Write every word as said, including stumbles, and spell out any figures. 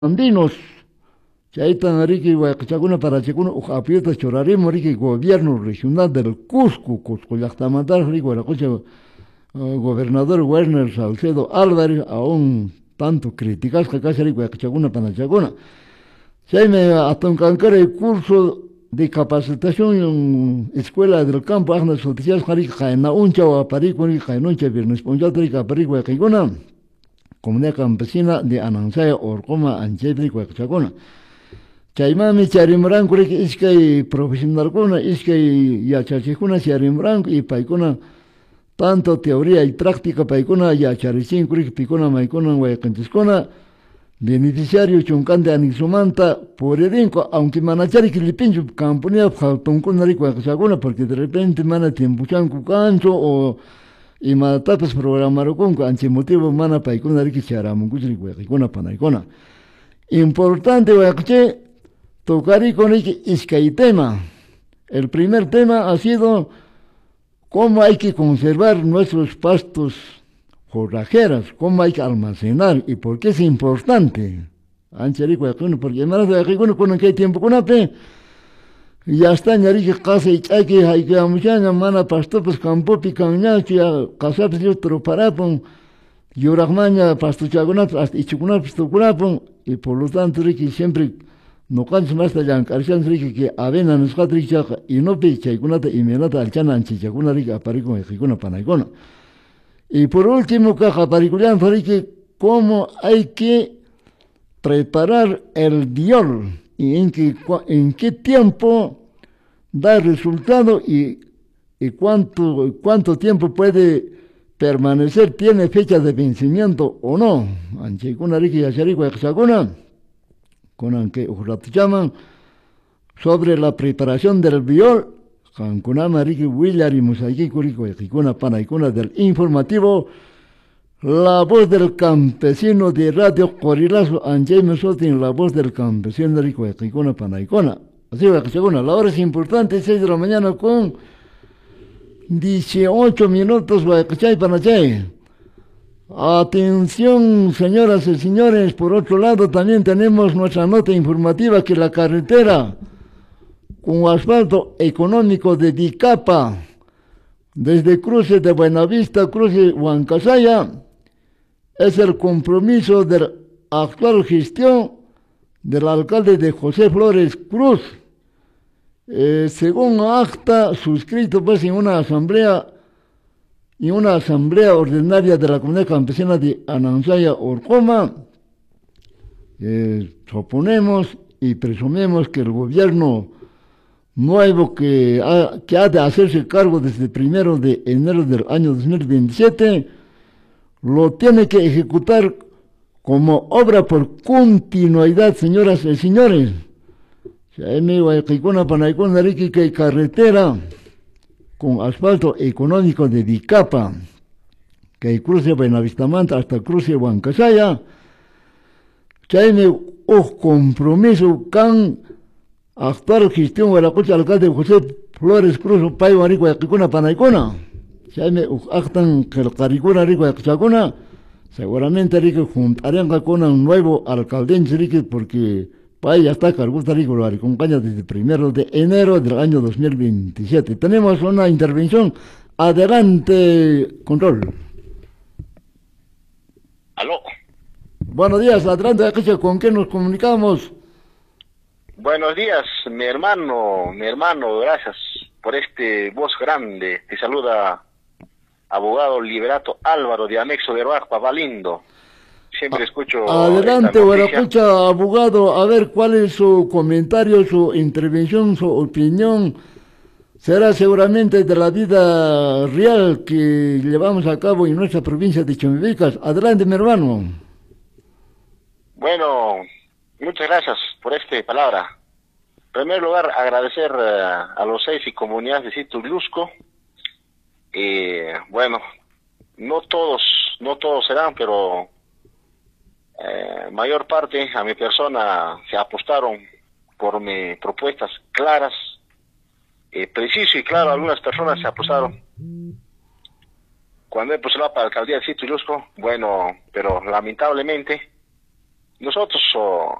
andinos, chaytan riki huayqachakuna parachakuna uj apiota chorarimo riki gobierno regional del Cusco, Cusco llaqtamantaqa riki waraqucha uh, gobernador Werner Salcedo Álvarez aún tanto criticasqa kasha riki huayqachakuna panachakuna. Chayme atunkankara el curso de capacitación en escuela del campo agna soticias riki qayna uncha o aparico riki qaynuncha viernes punchal riki aparico huayqaykuna comunidad campesina de Anansaya Orcoma Anchepri Huayqachakuna. Chaymami charimranku riki iskay profesionalkuna, iskay yachachikuna charimranku y paykuna tanto teoría y práctica paykuna yacharichinku riki pikuna maykuna huayqanchiskuna beneficiario chunkante anixumanta puririnko, aunque manachari kilipinchu campunía jaltunkuna riki Huayqachakuna porque de repente mana tiempuchanku kancho o y matapas programarukunku anchi motivo mana paykuna riki charamunkuchu riki huayqaykuna panaykuna. Importante huayqache tocariko riki iskay tema. El primer tema ha sido cómo hay que conservar nuestros pastos forrajeras, cómo hay que almacenar y por qué es importante. Ancha riki huayqaykuna porque manas huayqaykuna kunan kay tiempo kunapi ya está ñariki casa y chaki haykamuchana mana pastopes campopi kanñachu ya casapis yo troparapun yuraqmaña pastuchakunapi hasta ichukunapi tukunapun y por lo tanto riki siempre no canso más de llankarishan riki que avena nisqata riki chaqa y no pi chaykunata imenata alchana anchichakuna riki aparikun ejikuna panaykuna. Y por último kaqa aparikullanta riki cómo hay que preparar el viol y en qué, en qué tiempo da resultado y, y cuánto, cuánto tiempo puede permanecer, tiene fecha de vencimiento o no. Anchikuna riki yacharikua yaxakuna, kunan que llaman sobre la preparación del viol, kankunama riki willari musaykiku riki yaxikuna panaykuna del informativo La Voz del Campesino de Radio Corilazo, Anjayme Sotin, La Voz del Campesino de Rico Huayqaykuna Panaykuna. Así Huayqachakuna, la hora es importante, seis de la mañana con dieciocho minutos Huayqachay Panachay. Atención, señoras y señores, por otro lado también tenemos nuestra nota informativa que la carretera con asfalto económico de Dicapa, desde cruce de Buenavista, cruce Huancasaya, es el compromiso de la actual gestión del alcalde de José Flores Cruz, eh, según acta suscrito pues en una asamblea en una asamblea ordinaria de la comunidad campesina de Anansaya Orcoma. Eh, suponemos y presumimos que el gobierno nuevo que ha, que ha de hacerse cargo desde el primero de enero del año dos mil veintisiete lo tiene que ejecutar como obra por continuidad, señoras y señores. Carretera con asfalto económico de Dicapa, que cruce Buenavistamanta hasta cruce Huancasaya, tiene un compromiso con actual gestión de la cocha alcalde José Flores Cruz, Payo Rico Yakikuna Panaykuna. Chayme actan que el caricuna rico Yakchakuna, seguramente rico juntarían con un nuevo alcaldense rico porque Pay ya está cargusta rico lo acompaña desde el primero de enero del año dos mil veintisiete. Tenemos una intervención. Adelante, control. Aló. Buenos días, adelante, ¿con qué nos comunicamos? Buenos días, mi hermano, mi hermano, gracias por este voz grande. Te saluda abogado Liberato Álvaro de Anexo de Roaj, Papalindo. Siempre escucho. Adelante, Huaracucha, abogado, a ver cuál es su comentario, su intervención, su opinión. Será seguramente de la vida real que llevamos a cabo en nuestra provincia de Chumivicas. Adelante, mi hermano. Bueno, muchas gracias por esta palabra. En primer lugar, agradecer uh, a los seis y comunidades de Sitio Lusco. Eh, bueno, no todos, no todos serán, pero eh, mayor parte a mi persona se apostaron por mis propuestas claras, eh, preciso y claro. Algunas personas se apostaron cuando he postulado para la alcaldía de Sitio Lusco. Bueno, pero lamentablemente nosotros oh,